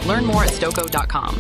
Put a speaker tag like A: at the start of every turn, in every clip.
A: Learn more at Stoco.com.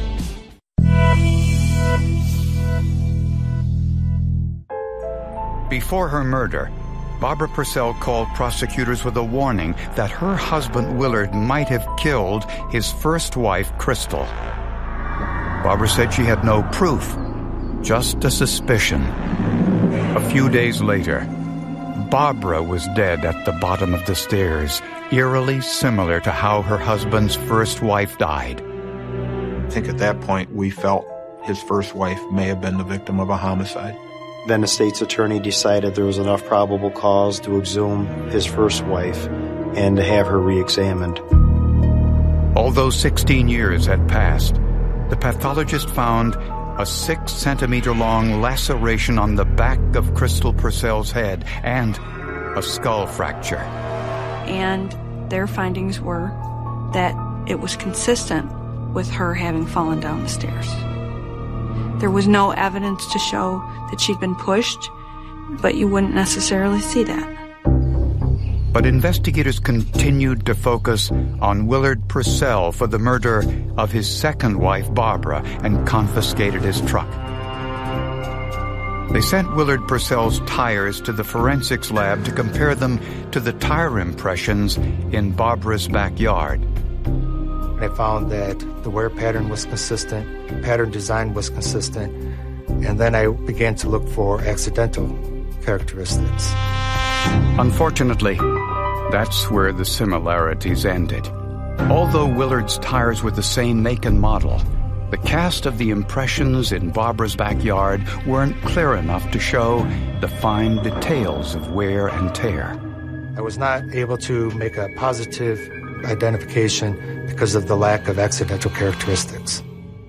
B: Before her murder, Barbara Purcell called prosecutors with a warning that her husband Willard might have killed his first wife, Crystal. Barbara said she had no proof, just a suspicion. A few days later, Barbara was dead at the bottom of the stairs, eerily similar to how her husband's first wife died.
C: I think at that point we felt his first wife may have been the victim of a homicide.
D: Then the state's attorney decided there was enough probable cause to exhume his first wife and to have her re-examined.
B: Although 16 years had passed, the pathologist found a 6-centimeter-long laceration on the back of Crystal Purcell's head and a skull fracture.
E: And their findings were that it was consistent with her having fallen down the stairs. There was no evidence to show that she'd been pushed, but you wouldn't necessarily see that.
B: But investigators continued to focus on Willard Purcell for the murder of his second wife, Barbara, and confiscated his truck. They sent Willard Purcell's tires to the forensics lab to compare them to the tire impressions in Barbara's backyard.
F: I found that the wear pattern was consistent, pattern design was consistent, and then I began to look for accidental characteristics.
B: Unfortunately, that's where the similarities ended. Although Willard's tires were the same make and model, the cast of the impressions in Barbara's backyard weren't clear enough to show the fine details of wear and tear.
F: I was not able to make a positive identification because of the lack of accidental characteristics.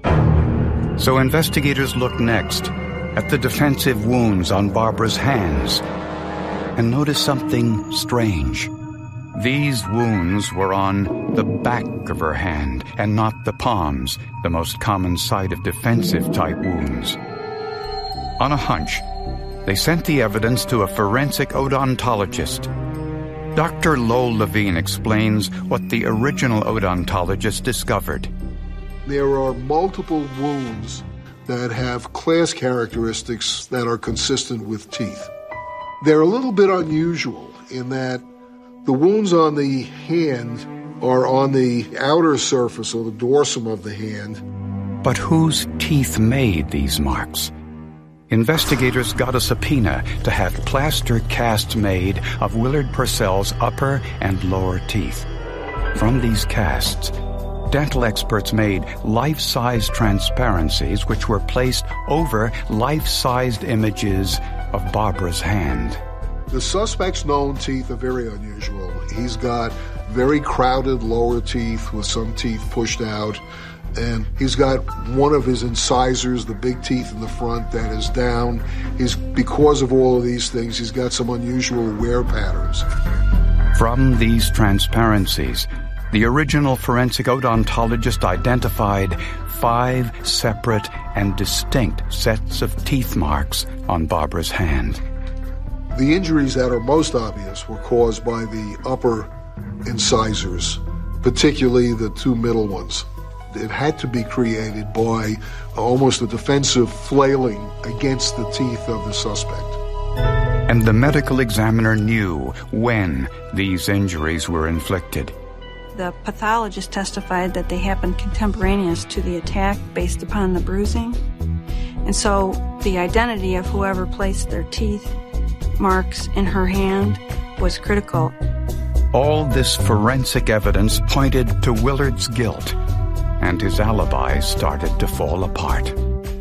B: So investigators looked next at the defensive wounds on Barbara's hands and noticed something strange. These wounds were on the back of her hand and not the palms, the most common site of defensive-type wounds. On a hunch, they sent the evidence to a forensic odontologist. Dr. Lowell Levine explains what the original odontologist discovered.
G: There are multiple wounds that have class characteristics that are consistent with teeth. They're a little bit unusual in that the wounds on the hand are on the outer surface or the dorsum of the hand.
B: But whose teeth made these marks? Investigators got a subpoena to have plaster casts made of Willard Purcell's upper and lower teeth. From these casts, dental experts made life-size transparencies which were placed over life-sized images of Barbara's hand.
G: The suspect's known teeth are very unusual. He's got very crowded lower teeth with some teeth pushed out, and he's got one of his incisors, the big teeth in the front, that is down. Because of all of these things, he's got some unusual wear patterns.
B: From these transparencies, the original forensic odontologist identified 5 separate and distinct sets of teeth marks on Barbara's hand.
G: The injuries that are most obvious were caused by the upper incisors, particularly the 2 middle ones. It had to be created by almost a defensive flailing against the teeth of the suspect.
B: And the medical examiner knew when these injuries were inflicted.
E: The pathologist testified that they happened contemporaneous to the attack based upon the bruising. And so the identity of whoever placed their teeth marks in her hand was critical.
B: All this forensic evidence pointed to Willard's guilt, and his alibi started to fall apart.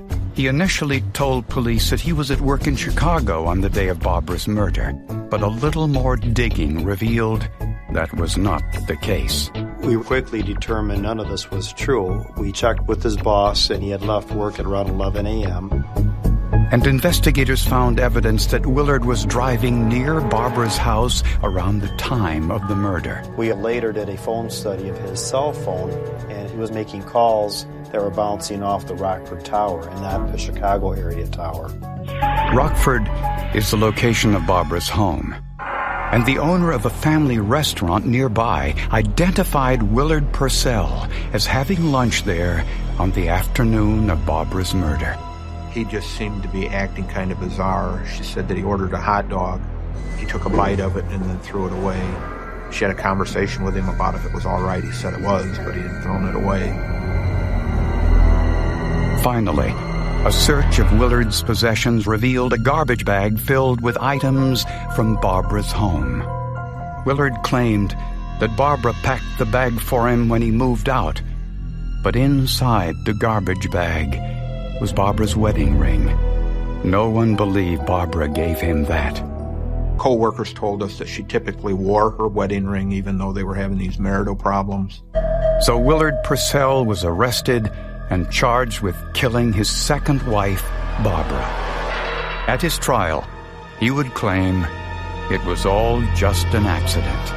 B: He initially told police that he was at work in Chicago on the day of Barbara's murder, but a little more digging revealed that was not the case.
D: We quickly determined none of this was true. We checked with his boss, and he had left work at around 11 a.m.
B: And investigators found evidence that Willard was driving near Barbara's house around the time of the murder.
D: We later did a phone study of his cell phone, and he was making calls that were bouncing off the Rockford Tower and not the Chicago area tower.
B: Rockford is the location of Barbara's home. and the owner of a family restaurant nearby identified Willard Purcell as having lunch there on the afternoon of Barbara's murder.
C: He just seemed to be acting kind of bizarre. She said that he ordered a hot dog. He took a bite of it and then threw it away. She had a conversation with him about if it was all right. He said it was, but he had thrown it away.
B: Finally, a search of Willard's possessions revealed a garbage bag filled with items from Barbara's home. Willard claimed that Barbara packed the bag for him when he moved out, but inside the garbage bag was Barbara's wedding ring. No one believed Barbara gave him that.
C: Co-workers told us that she typically wore her wedding ring even though they were having these marital problems.
B: So Willard Purcell was arrested and charged with killing his second wife, Barbara. At his trial, he would claim it was all just an accident.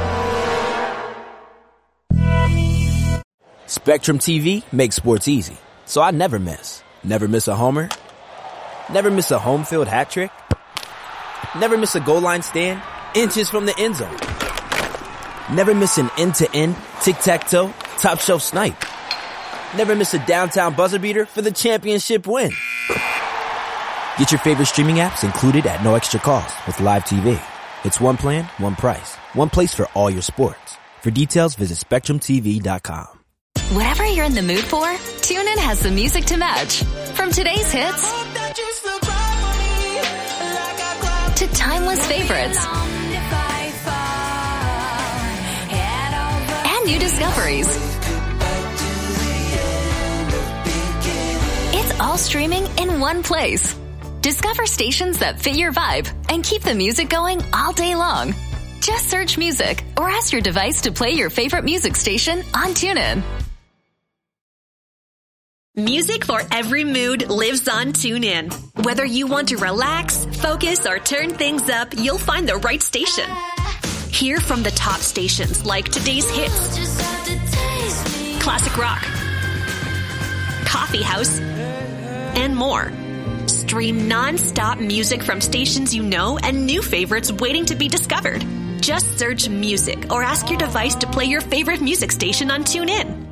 A: Spectrum TV makes sports easy, so I never miss. Never miss a homer. Never miss a home field hat trick. Never miss a goal line stand, inches from the end zone. Never miss an end-to-end, tic-tac-toe, top-shelf snipe. Never miss a downtown buzzer beater for the championship win. Get your favorite streaming apps included at no extra cost with Live TV. It's one plan, one price, one place for all your sports. For details, visit SpectrumTV.com.
H: Whatever you're in the mood for, TuneIn has the music to match. From today's hits to timeless favorites and new discoveries. It's all streaming in one place. Discover stations that fit your vibe and keep the music going all day long. Just search music or ask your device to play your favorite music station on TuneIn.
I: Music for every mood lives on TuneIn. Whether you want to relax, focus, or turn things up, you'll find the right station. Hear from the top stations like today's hits, classic rock, coffee house, and more. Stream non-stop music from stations you know and new favorites waiting to be discovered. Just search music or ask your device to play your favorite music station on TuneIn.